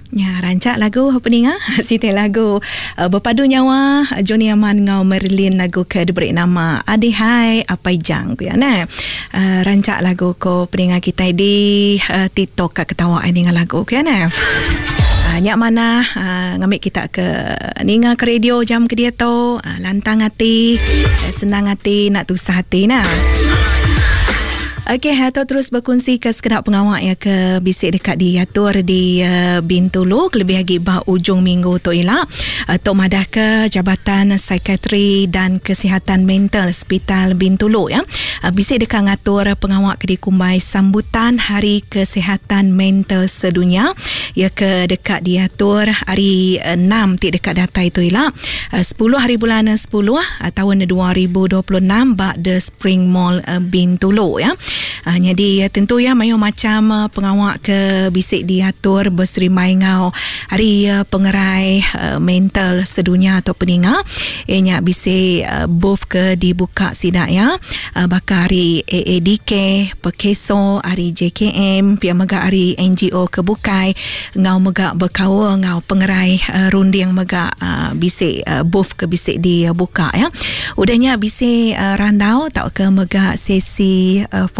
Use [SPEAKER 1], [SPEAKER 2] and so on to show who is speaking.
[SPEAKER 1] Ya, rancak lagu apa ni Siti lagu berpadu nyawa Joni Aman ngau Merlin lagu ke diberi nama Adihai Apai Jang ku ya nah. Rancak lagu ko peningat kita di TikTok ka ketawa dengan lagu ku ya nah. Nyak mana ngambil kita ke ninga ke radio jam ke dia tu lantang hati, senang hati, nak tusah hati nah. Okey, atau terus berkongsi ke sekedar pengawak ya ke bisik dekat diatur di Bintulu lebih lagi bah ujung minggu tu ialah Tok Madah ke Jabatan Psikiatri dan Kesihatan Mental Hospital Bintulu ya. Bisik dekat ngatur pengawak ke dikumbai sambutan Hari Kesihatan Mental Sedunia ya ke dekat diatur hari 6 ti dekat data itu ialah 10 hari bulan 10 tahun 2026 bak The Spring Mall Bintulu ya. Jadi tentu ya mayu macam pengawak ke bisik diatur berserimai ngau hari pengerai mental sedunia atau peninga ianya bisik booth ke dibuka sidak ya bakal hari AADK Pekeso hari JKM pihak mega hari NGO kebukai ngau mega berkawa ngau pengerai runding mega bisik booth ke bisik dibuka ya udahnya bisik randau tak ke mega sesi